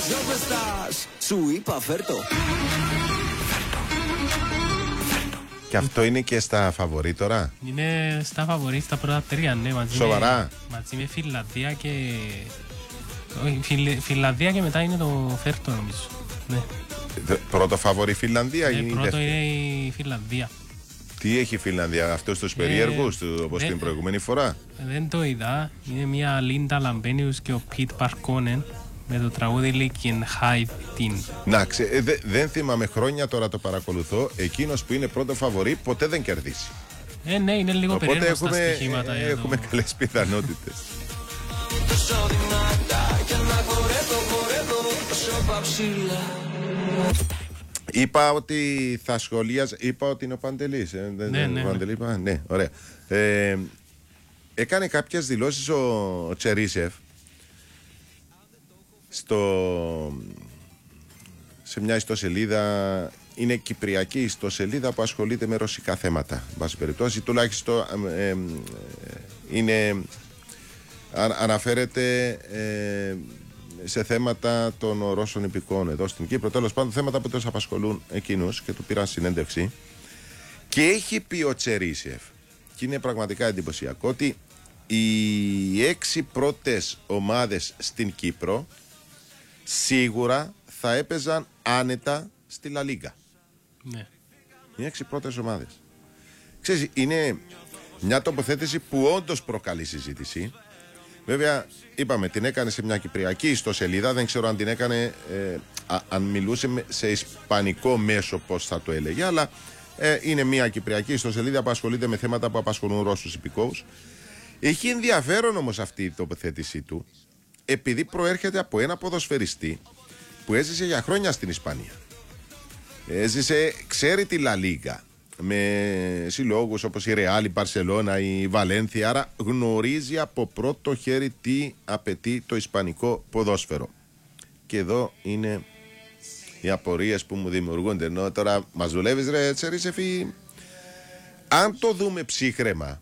Σου είπα φέρτο. Και αυτό είναι και στα φαβορί τώρα. Είναι στα φαβορί στα πρώτα τρία, ναι. Σοβαρά. Μαζί με Φινλανδία και... Φινλανδία και μετά είναι το φέρτο νομίζω. Ναι. Πρώτο φαβορί Φινλανδία ή πρώτο δεύτερο? είναι η Φινλανδία. Τι έχει η Φινλανδία, αυτούς τους περίεργους όπως την προηγούμενη φορά? Δεν το είδα. Είναι μια Λίντα Λαμπένιους και ο Πιτ Παρκόνεν με το τραγούδι Λίκιν Χάιτιν. Να, δεν θυμάμαι χρόνια τώρα, το παρακολουθώ. Εκείνος που είναι πρώτο φαβορί ποτέ δεν κερδίσει. Ναι, είναι λίγο περίεργο στα στοιχήματα. Έχουμε καλές πιθανότητες. Είπα ότι θα σχολίαζα. Είπα ότι είναι ο Παντελής. Ναι, ωραία. Έκανε κάποιες δηλώσεις ο Τσερίσεφ σε μια ιστοσελίδα. Είναι κυπριακή ιστοσελίδα που ασχολείται με ρωσικά θέματα. Εν πάση περιπτώσει, τουλάχιστον αναφέρεται σε θέματα των Ρώσων υπηκόων εδώ στην Κύπρο. Τέλος πάντων, θέματα που τους απασχολούν εκείνους, και του πήραν συνέντευξη. Και έχει πει ο Τσερίσεφ, και είναι πραγματικά εντυπωσιακό, ότι οι 6 πρώτες ομάδες στην Κύπρο σίγουρα θα έπαιζαν άνετα στη Λα Λίγκα. Ναι. Οι 6 πρώτες ομάδες. Ξέρεις, είναι μια τοποθέτηση που όντως προκαλεί συζήτηση. Βέβαια, είπαμε, την έκανε σε μια κυπριακή ιστοσελίδα. Δεν ξέρω αν την έκανε, αν μιλούσε σε ισπανικό μέσο, πώς θα το έλεγε. Αλλά είναι μια κυπριακή ιστοσελίδα που ασχολείται με θέματα που απασχολούν Ρώσους υπηκόους. Έχει ενδιαφέρον όμως αυτή η τοποθέτησή του, επειδή προέρχεται από ένα ποδοσφαιριστή που έζησε για χρόνια στην Ισπανία. Ξέρει τη Λα Λίγκα με συλλόγους όπως η Ρεάλ, η Μπαρσελόνα, η Βαλένθια. Άρα γνωρίζει από πρώτο χέρι τι απαιτεί το ισπανικό ποδόσφαιρο. Και εδώ είναι οι απορίες που μου δημιουργούνται. Ενώ τώρα μας δουλεύεις, ρε Τσερίσεφη? Αν το δούμε ψύχραιμα,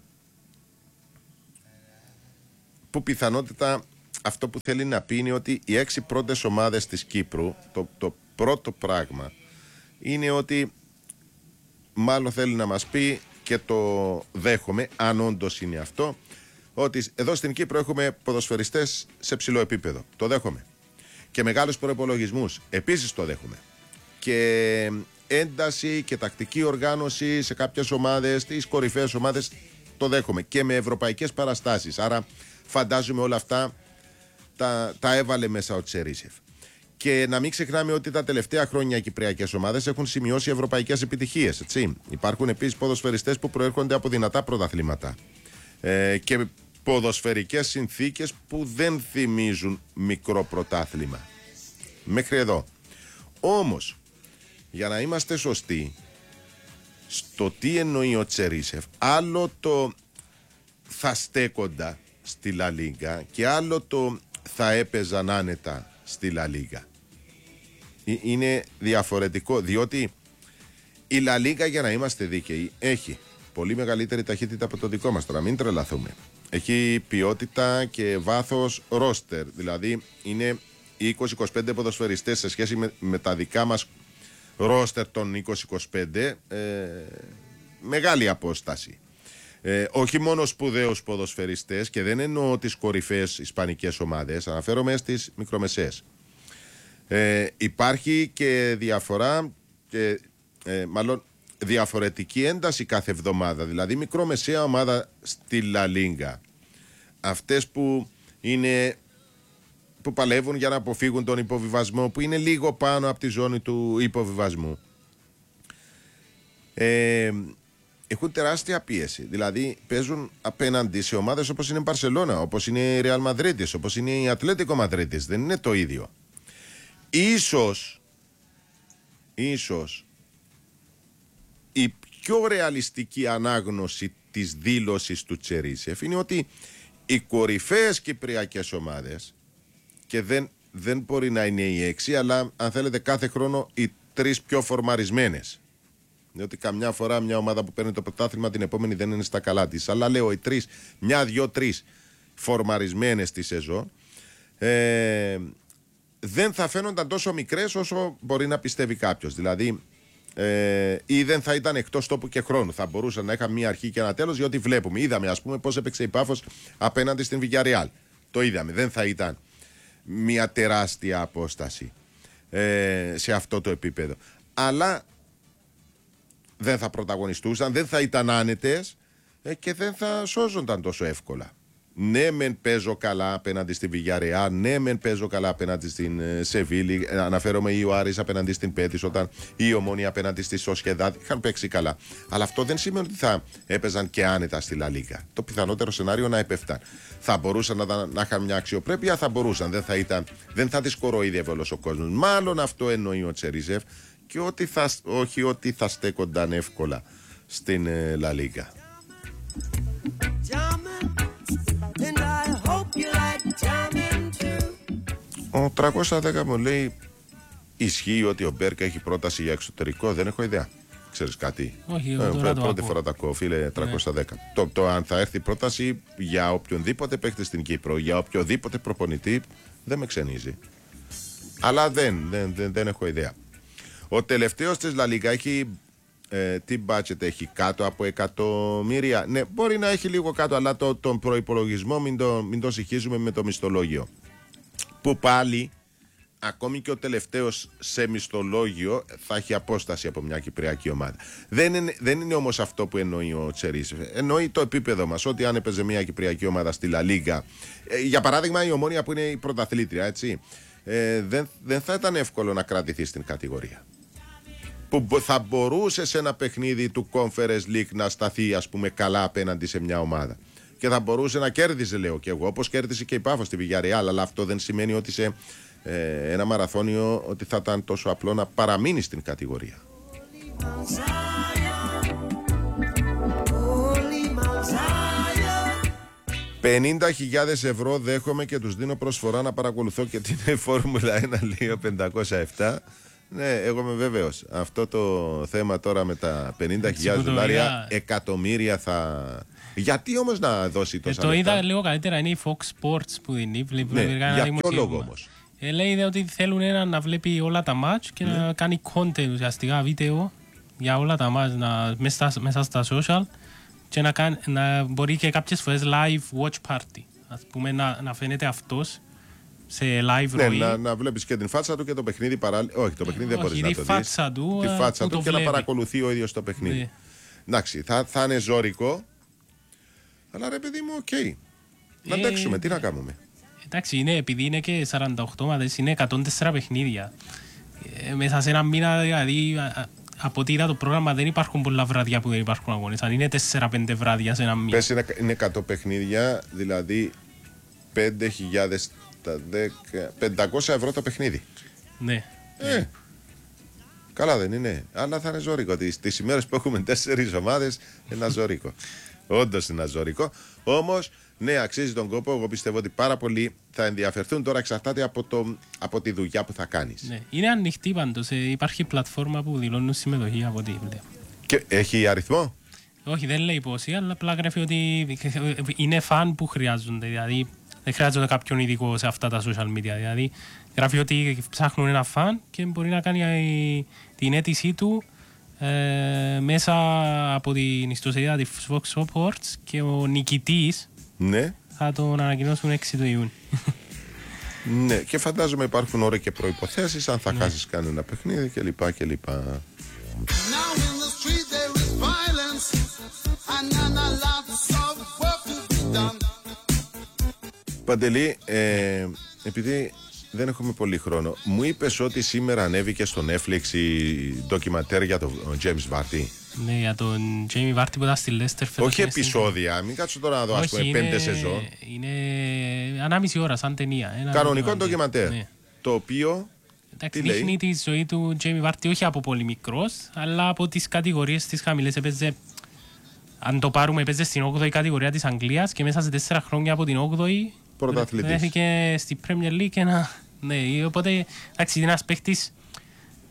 που πιθανότητα αυτό που θέλει να πει είναι ότι οι 6 πρώτες ομάδες της Κύπρου, το πρώτο πράγμα είναι ότι μάλλον θέλει να μας πει, και το δέχομαι, αν όντως είναι αυτό, ότι εδώ στην Κύπρο έχουμε ποδοσφαιριστές σε ψηλό επίπεδο. Το δέχομαι. Και μεγάλους προϋπολογισμούς. Επίσης το δέχομαι. Και ένταση και τακτική οργάνωση σε κάποιες ομάδες, τις κορυφαίες ομάδες, το δέχομαι. Και με ευρωπαϊκές παραστάσεις. Άρα φαντάζομαι όλα αυτά τα έβαλε μέσα ο Τσερίσεφ. Και να μην ξεχνάμε ότι τα τελευταία χρόνια οι κυπριακές ομάδες έχουν σημειώσει ευρωπαϊκές επιτυχίες. Έτσι. Υπάρχουν επίσης ποδοσφαιριστές που προέρχονται από δυνατά πρωταθλήματα και ποδοσφαιρικές συνθήκες που δεν θυμίζουν μικρό πρωτάθλημα. Μέχρι εδώ. Όμως, για να είμαστε σωστοί στο τι εννοεί ο Τσερίσεφ, άλλο το θα στέκοντα στη Λα Λίγκα και άλλο το θα έπαιζαν άνετα στη Λα Λίγκα. Είναι διαφορετικό, διότι η Λα Λίγκα, για να είμαστε δίκαιοι, έχει πολύ μεγαλύτερη ταχύτητα από το δικό μας. Τώρα μην τρελαθούμε. Έχει ποιότητα και βάθος ρόστερ. Δηλαδή είναι οι 20-25 ποδοσφαιριστές σε σχέση με τα δικά μας ρόστερ των 20-25, μεγάλη απόσταση. Όχι μόνο σπουδαίους ποδοσφαιριστές, και δεν εννοώ τις κορυφαίες ισπανικές ομάδες, αναφέρομαι στις μικρομεσαίες. Υπάρχει και διαφορά, μάλλον διαφορετική ένταση κάθε εβδομάδα. Δηλαδή μικρομεσαία ομάδα στη Λα Λίγκα, αυτές που παλεύουν για να αποφύγουν τον υποβιβασμό, που είναι λίγο πάνω από τη ζώνη του υποβιβασμού, έχουν τεράστια πίεση. Δηλαδή παίζουν απέναντι σε ομάδες όπως είναι η Μπαρσελόνα, όπως είναι η Ρεάλ Μαδρίτης, όπως είναι η Ατλέτικο Μαδρίτης. Δεν είναι το ίδιο. Ίσως η πιο ρεαλιστική ανάγνωση της δήλωσης του Τσερίσεφ είναι ότι οι κορυφαίες κυπριακές ομάδες, και δεν μπορεί να είναι οι 6, αλλά αν θέλετε κάθε χρόνο οι 3 πιο φορμαρισμένες. Διότι καμιά φορά μια ομάδα που παίρνει το πρωτάθλημα την επόμενη δεν είναι στα καλά της. Αλλά λέω οι 3, 1, 2, 3 φορμαρισμένες στη σεζόν, δεν θα φαίνονταν τόσο μικρές όσο μπορεί να πιστεύει κάποιος. Δηλαδή, ή δεν θα ήταν εκτός τόπου και χρόνου. Θα μπορούσαν να είχαν μια αρχή και ένα τέλος, διότι βλέπουμε. Είδαμε, ας πούμε, πώς έπαιξε η Πάφος απέναντι στην Villarreal. Το είδαμε. Δεν θα ήταν μια τεράστια απόσταση σε αυτό το επίπεδο. Αλλά δεν θα πρωταγωνιστούσαν, δεν θα ήταν άνετες και δεν θα σώζονταν τόσο εύκολα. Ναι, μεν παίζω καλά απέναντι στην Villarreal, ναι, μεν παίζω καλά απέναντι στην Σεβίλη. Αναφέρομαι ή ο Άρης απέναντι στην Πέτης, όταν ή η Ομόνια απέναντι στη Σοσιεδάδ είχαν παίξει καλά. Αλλά αυτό δεν σημαίνει ότι θα έπαιζαν και άνετα στη Λα Λίγκα. Το πιθανότερο σενάριο να έπεφταν. Θα μπορούσαν να είχαν μια αξιοπρέπεια, θα μπορούσαν. Δεν θα τις κοροϊδεύει όλος ο κόσμος. Μάλλον αυτό εννοεί ο Τσερίζεφ, και όχι ότι θα στέκονταν εύκολα στην Λα Λίγκα. Ο 310 μου λέει, ισχύει ότι ο Μπέρκα έχει πρόταση για εξωτερικό? Δεν έχω ιδέα. Ξέρεις κάτι? Όχι, πρώτη φορά τα ακούω, φίλε 310. Το αν θα έρθει πρόταση για οποιονδήποτε παίχτη στην Κύπρο, για οποιοδήποτε προπονητή, δεν με ξενίζει. Αλλά δεν έχω ιδέα. Ο τελευταίος της Λα Λίγκα έχει τι budget έχει, κάτω από εκατομμύρια? Ναι, μπορεί να έχει λίγο κάτω, αλλά τον προϋπολογισμό μην το συγχύζουμε με το μισθολόγιο, που πάλι ακόμη και ο τελευταίος σε μισθολόγιο θα έχει απόσταση από μια κυπριακή ομάδα. Δεν είναι όμως αυτό που εννοεί ο Τσερίσεφ. Εννοεί το επίπεδο μας, ότι αν έπαιζε μια κυπριακή ομάδα στη Λα Λίγκα, για παράδειγμα η Ομόνια που είναι η πρωταθλήτρια, έτσι, δεν θα ήταν εύκολο να κρατηθεί στην κατηγορία. Που θα μπορούσε σε ένα παιχνίδι του Conference League να σταθεί, ας πούμε, καλά απέναντι σε μια ομάδα. Και θα μπορούσε να κέρδιζε, λέω και εγώ, όπως κέρδισε και η Πάφος στη Villarreal. Αλλά αυτό δεν σημαίνει ότι σε ένα μαραθώνιο ότι θα ήταν τόσο απλό να παραμείνει στην κατηγορία. 50.000 ευρώ δέχομαι και τους δίνω προσφορά να παρακολουθώ και την Φόρμουλα 1, λέει ο 507. Ναι, εγώ είμαι βέβαιος. Αυτό το θέμα τώρα με τα 50.000 δολάρια, εκατομμύρια θα... Γιατί όμως να δώσει τόσα λεφτά? Το είδα λίγο καλύτερα, είναι η Fox Sports που δίνει. Ναι, για ποιο λόγο όμως? Λέει ότι θέλουν έναν να βλέπει όλα τα match και να κάνει content, ουσιαστικά βίντεο για όλα τα match μέσα στα social, και να μπορεί και κάποιες φορές live watch party. Ας πούμε να φαίνεται αυτός σε live ροή. Ναι, να βλέπεις και την φάτσα του και το παιχνίδι παράλληλα. Όχι, το παιχνίδι δεν μπορείς να το δεις. Τη φάτσα του και βλέπει. Να παρακολουθεί ο ίδιος το παιχνίδι. Ναι. Εντάξει, θα είναι ζώρικο. Αλλά ρε παιδί μου, οκ. Να αντέξουμε, τι να κάνουμε. Εντάξει, επειδή είναι και 48 ομάδες, είναι 104 παιχνίδια. Μέσα σε ένα μήνα, δηλαδή, από ό,τι είδα το πρόγραμμα, δεν υπάρχουν πολλά βράδια που δεν υπάρχουν αγώνες. Αν είναι 4-5 βράδια σε ένα μήνα. Πες είναι 100 παιχνίδια, δηλαδή 5.000 τα 10, 500 ευρώ το παιχνίδι. Ναι. Καλά δεν είναι? Αλλά θα είναι ζώρικο. Τις ημέρες που έχουμε 4 ομάδες, ένα ζώρικο. Όντως είναι ένα ζώρικο. Όμως, ναι, αξίζει τον κόπο. Εγώ πιστεύω ότι πάρα πολλοί θα ενδιαφερθούν. Τώρα εξαρτάται από τη δουλειά που θα κάνεις. Ναι. Είναι ανοιχτή πάντως. Υπάρχει πλατφόρμα που δηλώνουν συμμετοχή από ό,τι βλέπω. Και έχει αριθμό? Όχι, δεν λέει πόσοι, αλλά απλά γράφει ότι είναι φαν που χρειάζονται. Δηλαδή, δεν χρειάζονται κάποιον ειδικό σε αυτά τα social media. Δηλαδή, γράφει ότι ψάχνουν ένα φαν και μπορεί να κάνει την αίτησή του μέσα από την ιστοσελίδα της Fox Sports, και ο νικητής θα τον ανακοινώσουν 6 του Ιούνιου. Ναι, και φαντάζομαι υπάρχουν ώρες και προϋποθέσεις, αν θα χάσεις κανένα παιχνίδι κλπ. Παντελή, επειδή δεν έχουμε πολύ χρόνο, μου είπες ότι σήμερα ανέβηκε στο Netflix η ντοκιμαντέρ για τον James Vardy. Ναι, για τον Jamie Vardy που ήταν στη Leicester. Όχι επεισόδια, μην κάτσω τώρα να δω, ας πούμε, 5 σεζόν. Είναι ανάμιση ώρα σαν ταινία. Κανονικό ντοκιμαντέρ. Ναι. Το οποίο δείχνει τη ζωή του Jamie Vardy, όχι από πολύ μικρός, αλλά από τις κατηγορίες της χαμηλές. Έπαιζε, αν το πάρουμε, έπαιζε στην 8η κατηγορία της Αγγλίας και μέσα σε 4 χρόνια από την 8η βρέθηκε στη Premier League. Ναι, οπότε εντάξει, είναι ένας παίκτης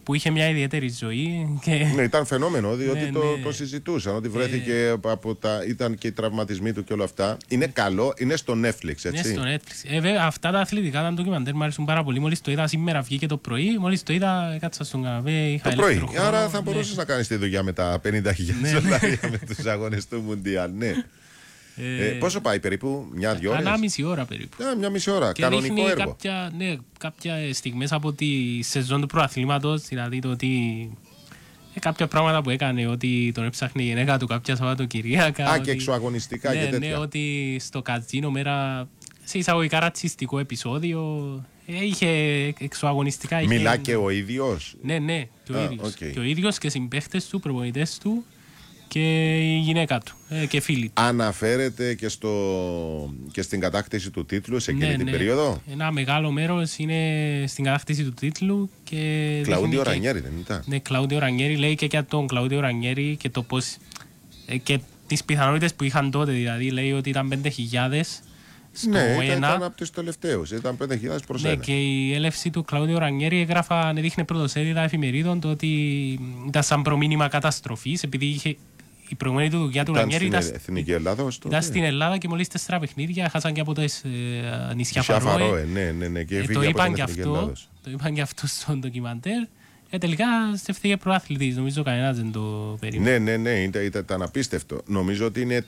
που είχε μια ιδιαίτερη ζωή. Και... Ναι, ήταν φαινόμενο, διότι ναι, το συζητούσαν, ότι βρέθηκε από ήταν και οι τραυματισμοί του και όλα αυτά. Είναι καλό, είναι στο Netflix, έτσι. Είναι στο Netflix. Βέβαια, αυτά τα αθλητικά τα ντοκιμαντέρ μου αρέσουν πάρα πολύ. Μόλις το είδα σήμερα, βγήκε το πρωί, μόλις το είδα, κάτσα στον καναπέ. Το πρωί. Άρα θα μπορούσες να κάνεις τη δουλειά με τα 50.000 δολάρια με τους αγώνες του Μουντιάλ. Ναι. Πόσο πάει περίπου, μια-δυο ώρες? 1,5 ώρα περίπου. Μια μισή ώρα, και κανονικό έργο. Κάποια στιγμές από τη σεζόν του προαθλήματος, δηλαδή το ότι κάποια πράγματα που έκανε, ότι τον έψαχνε η γυναίκα του κάποια Σαββατοκυριακά. Και εξωαγωνιστικά και τέτοια. Ναι, ότι στο καζίνο μέρα, σε εισαγωγικά ρατσιστικό επεισόδιο, είχε εξωαγωνιστικά. Μιλά και ο ίδιος. Ναι, και ο ίδιος. Και ο ίδιος και συμπαίχτες του, προπονητές του και η γυναίκα του και φίλοι του. Αναφέρεται και στην κατάκτηση του τίτλου σε εκείνη την περίοδο. Ένα μεγάλο μέρος είναι στην κατάκτηση του τίτλου. Κλαούντιο Ρανιέρη δεν ήταν? Ναι, Κλαούντιο Ρανιέρη, λέει και για τον Κλαούντιο Ρανιέρη και το πώς και τις πιθανότητες που είχαν τότε, δηλαδή λέει ότι ήταν 5.000 στο ήταν από τους τελευταίους, ήταν 5.000 προς 1. Ναι, και η έλευση του Κλαούντιο Ρανιέρη έδειχνε πρωτοσέλιδα εφημερίδων το ότι ήταν σαν προμήνυμα καταστροφής, επειδή είχε η προηγούμενη του δουλειά του Ρανιέρη ήταν στην Ελλάδα και μόλις 4 παιχνίδια χάσαν και από τις νησιά Φαρόε. Ναι, και το είπαν και αυτό στο ντοκιμαντέρ. Τελικά στέφθηκε προάθλητης, νομίζω κανένας δεν το περίμενε. Ναι, ήταν απίστευτο. Νομίζω ότι είναι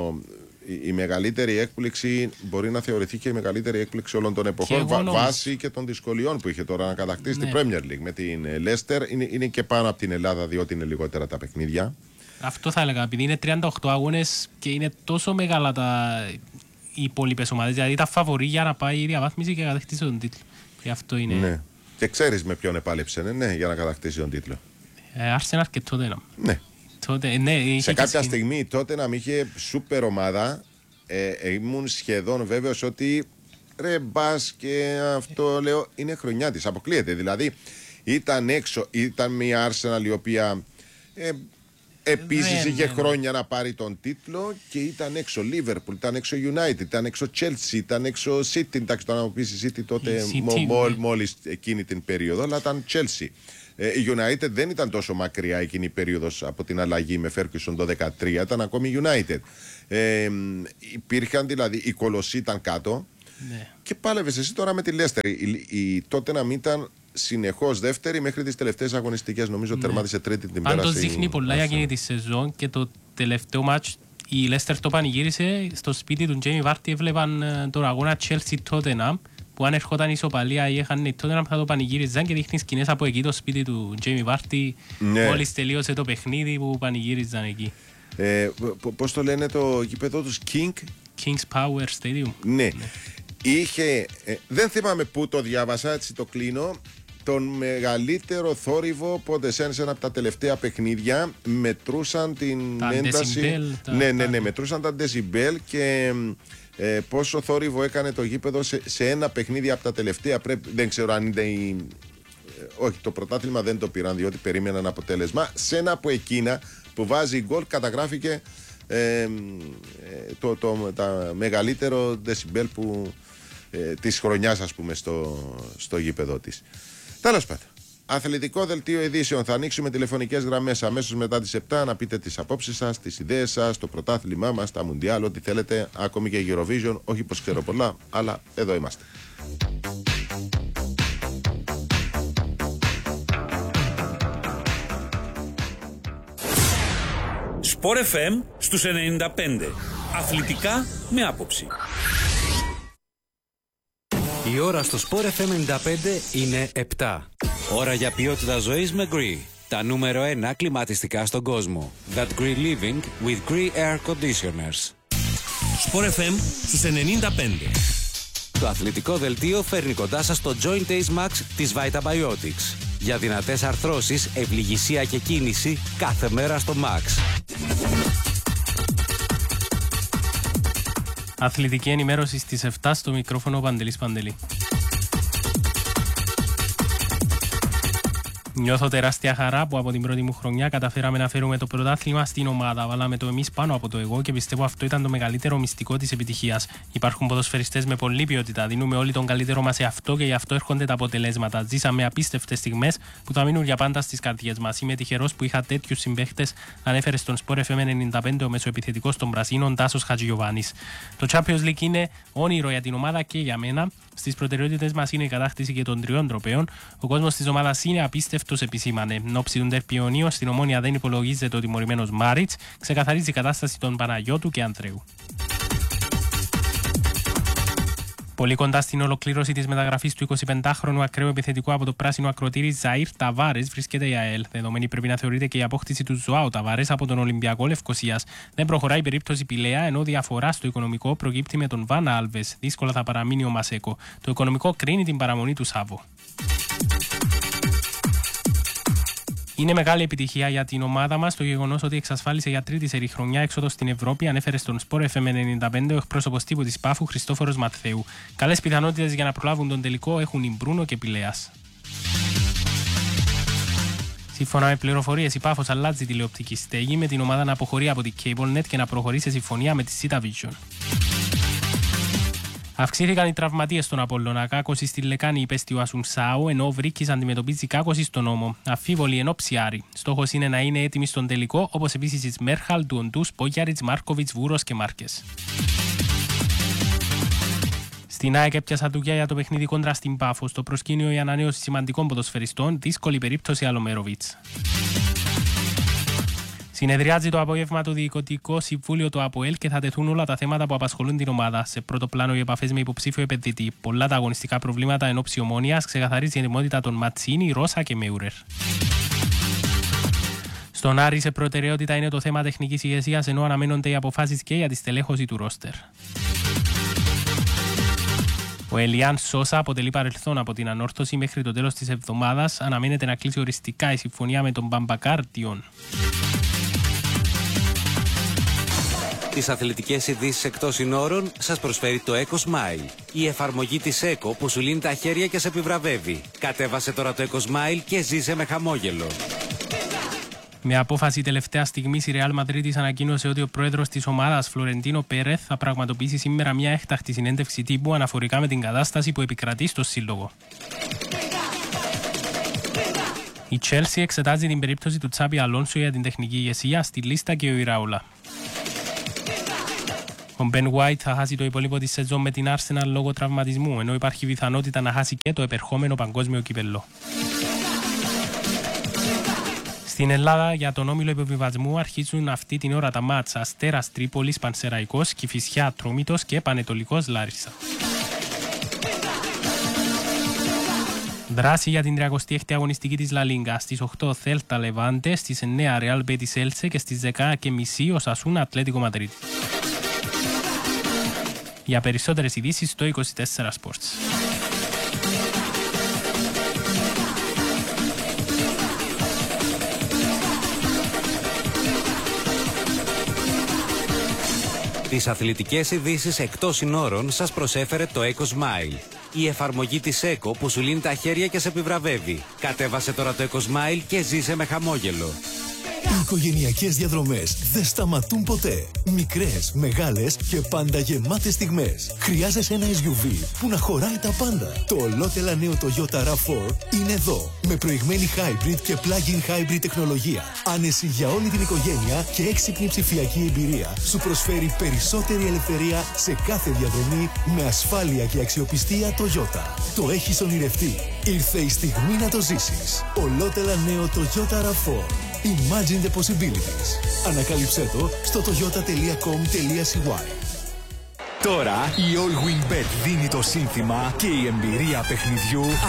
η μεγαλύτερη έκπληξη, μπορεί να θεωρηθεί και η μεγαλύτερη έκπληξη όλων των εποχών, βάσει και των δυσκολιών που είχε τώρα να κατακτήσει την Premier League. Με την Leicester είναι και πάνω από την Ελλάδα, διότι είναι λιγότερα τα παιχνίδια. Αυτό θα έλεγα, επειδή είναι 38 αγώνες και είναι τόσο μεγάλα οι υπόλοιπες ομάδες, δηλαδή τα φαβορί για να πάει η διαβάθμιση και να κατακτήσει τον τίτλο. Και αυτό είναι. Ναι. Και ξέρεις με ποιον επάλεψε, για να κατακτήσει τον τίτλο? Arsenal και Tottenham. Ναι. Σε κάποια στιγμή η Tottenham είχε σούπερ ομάδα. Ήμουν σχεδόν βέβαιος ότι ρε μπας και αυτό λέω είναι χρονιά της. Αποκλείεται. Δηλαδή ήταν έξω, ήταν μια Arsenal η οποία επίσης είχε χρόνια να πάρει τον τίτλο και ήταν έξω Liverpool, ήταν έξω United, ήταν έξω Chelsea, ήταν έξω City. Εντάξει, το να μου πεις η City τότε μόλις εκείνη την περίοδο, αλλά ήταν Chelsea. Η United δεν ήταν τόσο μακριά εκείνη η περίοδος από την αλλαγή με Ferguson το 2013, ήταν ακόμη United. Υπήρχαν δηλαδή, η Κολοσσή ήταν κάτω και πάλευες εσύ τώρα με τη Leicester. Η Tottenham ήταν συνεχώς δεύτερη μέχρι τις τελευταίες αγωνιστικές. Νομίζω τερμάτισε τρίτη την πέραση. Πάντως δείχνει πολλά για εκείνη τη σεζόν και το τελευταίο μάτς η Leicester το πανηγύρισε στο σπίτι του Jamie Vardy. Έβλεπαν τον αγώνα Chelsea-Tottenham που αν ερχόταν η ισοπαλία ή είχαν η Tottenham θα το πανηγύριζαν και δείχνει σκηνές από εκεί το σπίτι του Jamie Vardy μόλις τελείωσε το παιχνίδι που πανηγύριζαν εκεί. Πώς το λένε το γήπεδο τους? King's Power Stadium. Ναι. Είχε, δεν θυμάμαι πού το διάβασα, έτσι το κλείνω, τον μεγαλύτερο θόρυβο πότε σε ένα από τα τελευταία παιχνίδια. Μετρούσαν την ένταση. Μετρούσαν τα decibel και πόσο θόρυβο έκανε το γήπεδο σε ένα παιχνίδι από τα τελευταία. Δεν ξέρω αν είναι όχι, το πρωτάθλημα δεν το πήραν διότι περίμεναν αποτέλεσμα. Σε ένα από εκείνα που βάζει γκολ καταγράφηκε τα μεγαλύτερο decibel της χρονιάς, ας πούμε, στο γήπεδο της. Τέλος πάντων, αθλητικό δελτίο ειδήσεων. Θα ανοίξουμε τηλεφωνικές γραμμές αμέσως μετά τις 7 να πείτε τις απόψεις σας, τις ιδέες σας, το πρωτάθλημά μας, τα Μουντιάλ, ό,τι θέλετε, ακόμη και Eurovision. Όχι πως ξέρω πολλά, αλλά εδώ είμαστε. Sport FM στους 95. Αθλητικά με άποψη. Η ώρα στο Sport FM 95 είναι 7. Ώρα για ποιότητα ζωής με Gree. Τα νούμερο 1 κλιματιστικά στον κόσμο. That Gree Living with Gree Air Conditioners. Sport FM στους 95. Το αθλητικό δελτίο φέρνει κοντά σας το Joint Ace Max της Vitabiotics. Για δυνατές αρθρώσεις, ευληγησία και κίνηση κάθε μέρα στο Max. Αθλητική ενημέρωση στις 7 στο μικρόφωνο Παντελής Παντελή. Νιώθω τεράστια χαρά που από την πρώτη μου χρονιά καταφέραμε να φέρουμε το πρωτάθλημα στην ομάδα. Βάλαμε το εμείς πάνω από το εγώ και πιστεύω αυτό ήταν το μεγαλύτερο μυστικό της επιτυχίας. Υπάρχουν ποδοσφαιριστές με πολλή ποιότητα. Δίνουμε όλοι τον καλύτερο μας σε αυτό και γι' αυτό έρχονται τα αποτελέσματα. Ζήσαμε απίστευτες στιγμές που θα μείνουν για πάντα στις καρδιές μας. Είμαι τυχερός που είχα τέτοιους συμπαίχτες, ανέφερε στον Sport FM 95 ο μεσοεπιθετικός των Πρασίνων Τάσος Χατζηγιοβάνης. Το Champions League είναι όνειρο για την ομάδα και για μένα. Στις προτεραιότητες μας είναι η κατάκτηση και των 3 τροπαίων. Ο κόσμος της ομάδας είναι απίστευτος, επισήμανε. Εν ώψη του ντέρμπι Ιωνίων, στην Ομόνια δεν υπολογίζεται ο τιμωρημένος Μάριτς. Ξεκαθαρίζει η κατάσταση των Παναγιώτου και Ανδρέου. Πολύ κοντά στην ολοκλήρωση της μεταγραφής του 25χρονου ακραίου επιθετικού από το πράσινο ακροτήρι Ζαΐρ Ταβάρες βρίσκεται η ΑΕΛ. Δεδομένη πρέπει να θεωρείται και η απόκτηση του Ζωάου Ταβάρες από τον Ολυμπιακό Λευκωσίας. Δεν προχωράει η περίπτωση Πηλαία, ενώ διαφορά στο οικονομικό προκύπτει με τον Βάνα Άλβες. Δύσκολα θα παραμείνει ο Μασέκο. Το οικονομικό κρίνει την παραμονή του Σάβο. Είναι μεγάλη επιτυχία για την ομάδα μας το γεγονός ότι εξασφάλισε για τρίτη σερί χρονιά έξοδο στην Ευρώπη, ανέφερε στον Sport FM 95 ο εκπρόσωπος τύπου της Πάφου Χριστόφορος Ματθαίου. Καλές πιθανότητες για να προλάβουν τον τελικό έχουν η Μπρούνο και Πηλέας. Σύμφωνα με πληροφορίες, η Πάφος αλλάζει τηλεοπτική στέγη με την ομάδα να αποχωρεί από την CableNet και να προχωρεί σε συμφωνία με τη Sita Vision. Αυξήθηκαν οι τραυματίες στον Απόλλωνα. Κάκωση στη Λεκάνη υπέστη ο Ασουνσάου, ενώ ο Βρίκης αντιμετωπίζει κάκωση στον Όμο. Αφίβολη εν όψη Άρη. Στόχος είναι να είναι έτοιμοι στον τελικό, όπως επίσης η Σμέρχαλ, του Οντούς, Πόγιαριτς, Μάρκοβιτς, Βούρος και Μάρκες. Στην ΑΕΚ έπιασα δουλειά για το παιχνίδι κόντρα στην Πάφο. Στο προσκήνιο η ανανέωση σημαντικών ποδοσφαιριστών, δύσκολη περίπτωση Αλομέροβιτς. Συνεδριάζει το απόγευμα το Διοικητικό Συμβούλιο του ΑΠΟΕΛ και θα τεθούν όλα τα θέματα που απασχολούν την ομάδα. Σε πρώτο πλάνο οι επαφές με υποψήφιο επενδυτή. Πολλά τα αγωνιστικά προβλήματα εν ώψη Ομόνοιας, ξεκαθαρίζει η ετοιμότητα των Ματσίνη, Ρώσα και Μέουρερ. Στον Άρη σε προτεραιότητα είναι το θέμα τεχνικής ηγεσίας, ενώ αναμένονται οι αποφάσεις και για τη στελέχωση του ρόστερ. Ο Ελιάν Σόσα αποτελεί παρελθόν από την ανόρθωση μέχρι το τέλος της εβδομάδας. Αναμένεται να κλείσει οριστικά η συμφωνία με τον Μπαμπακάρ Τιόν. Τις αθλητικές ειδήσεις εκτός συνόρων σας προσφέρει το Eco Smile. Η εφαρμογή της Eco που σου λύνει τα χέρια και σε επιβραβεύει. Κατέβασε τώρα το Eco Smile και ζήσε με χαμόγελο. Με απόφαση τελευταία στιγμή, η Real Madrid ανακοίνωσε ότι ο πρόεδρος της ομάδας, Φλωρεντίνο Πέρεθ, θα πραγματοποιήσει σήμερα μια έκτακτη συνέντευξη τύπου αναφορικά με την κατάσταση που επικρατεί στο σύλλογο. Η Chelsea εξετάζει την περίπτωση του Τσάμπι Αλόνσο για την τεχνική ηγεσία, στη λίστα και ο Ιράουλα. Ο Μπεν Γουάιτ θα χάσει το υπόλοιπο της σεζόν με την Arsenal λόγω τραυματισμού, ενώ υπάρχει πιθανότητα να χάσει και το επερχόμενο παγκόσμιο κύπελλο. Στην Ελλάδα, για τον όμιλο υποβιβασμού αρχίζουν αυτή την ώρα τα μάτσα Αστέρας Τρίπολης, Πανσεραϊκός, Κηφισιά Ατρόμητος και Πανετολικός Λάρισα. Δράση για την 36η αγωνιστική της Λα Λίγκα. Στις 8 Θέλτα Λεβάντε, στις 9 Ρεάλ Μπέτις Έλτσε και στις 10:30 Οσασούνα Ατλέτικο Μαδρίτη. Για περισσότερες ειδήσεις στο 24 Sports. Τις αθλητικές ειδήσεις εκτός συνόρων σας προσέφερε το Eco Smile. Η εφαρμογή της Eco που σου λύνει τα χέρια και σε επιβραβεύει. Κατέβασε τώρα το Eco Smile και ζήσε με χαμόγελο. Οι οικογενειακές διαδρομές δεν σταματούν ποτέ. Μικρές, μεγάλες και πάντα γεμάτες στιγμές. Χρειάζεσαι ένα SUV που να χωράει τα πάντα. Το ολότελα νέο Toyota RAV4 είναι εδώ. Με προηγμένη hybrid και plug-in hybrid τεχνολογία. Άνεση για όλη την οικογένεια και έξυπνη ψηφιακή εμπειρία. Σου προσφέρει περισσότερη ελευθερία σε κάθε διαδρομή με ασφάλεια και αξιοπιστία Toyota. Το έχεις ονειρευτεί. Ήρθε η στιγμή να το ζήσεις. Ολότελα νέο Toyota RAV4. Imagine the possibilities. Ανακάλυψέ το στο toyota.com.cy. Τώρα η All Win Bet δίνει το σύνθημα και η εμπειρία παιχνιδιού